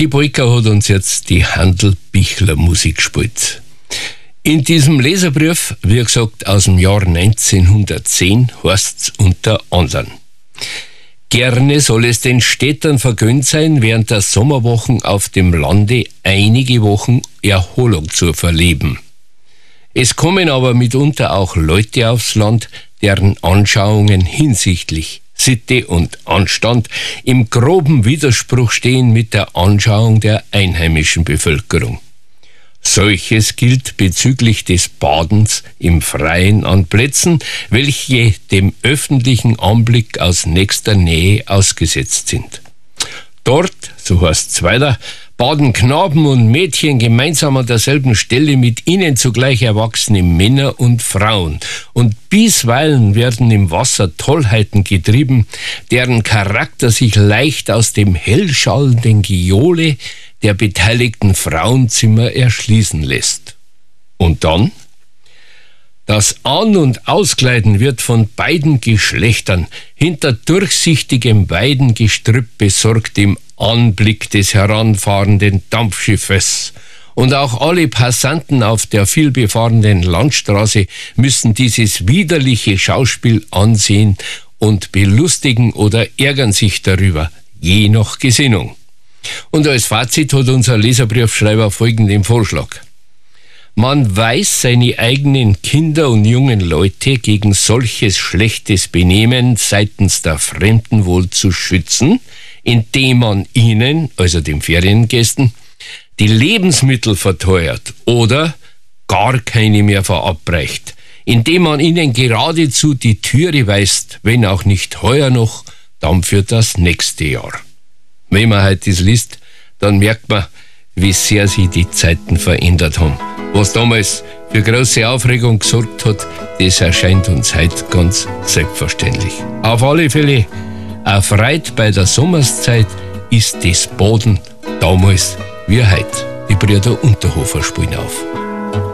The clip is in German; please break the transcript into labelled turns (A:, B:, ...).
A: Die Polka hat uns jetzt die Handel-Bichler Musik gespielt. In diesem Leserbrief, wie gesagt, aus dem Jahr 1910, heißt es unter anderem: Gerne soll es den Städtern vergönnt sein, während der Sommerwochen auf dem Lande einige Wochen Erholung zu verleben. Es kommen aber mitunter auch Leute aufs Land, deren Anschauungen hinsichtlich Sitte und Anstand im groben Widerspruch stehen mit der Anschauung der einheimischen Bevölkerung. Solches gilt bezüglich des Badens im Freien an Plätzen, welche dem öffentlichen Anblick aus nächster Nähe ausgesetzt sind. Dort, so heißt es weiter, baden Knaben und Mädchen gemeinsam an derselben Stelle mit ihnen zugleich erwachsene Männer und Frauen. Und bisweilen werden im Wasser Tollheiten getrieben, deren Charakter sich leicht aus dem hellschallenden Gejohle der beteiligten Frauenzimmer erschließen lässt. Und dann? Das An- und Auskleiden wird von beiden Geschlechtern hinter durchsichtigem Weidengestrüpp besorgt im Anblick des heranfahrenden Dampfschiffes. Und auch alle Passanten auf der vielbefahrenen Landstraße müssen dieses widerliche Schauspiel ansehen und belustigen oder ärgern sich darüber, je nach Gesinnung. Und als Fazit hat unser Leserbriefschreiber folgenden Vorschlag: Man weiß seine eigenen Kinder und jungen Leute gegen solches schlechtes Benehmen seitens der Fremden wohl zu schützen, indem man ihnen, also den Feriengästen, die Lebensmittel verteuert oder gar keine mehr verabreicht, indem man ihnen geradezu die Türe weist, wenn auch nicht heuer noch, dann für das nächste Jahr. Wenn man heute das liest, dann merkt man, wie sehr sich die Zeiten verändert haben. Was damals für große Aufregung gesorgt hat, das erscheint uns heute ganz selbstverständlich. Auf alle Fälle, erfreut bei der Sommerszeit ist das Baden damals wie heute. Die Brüder Unterhofer spielen auf.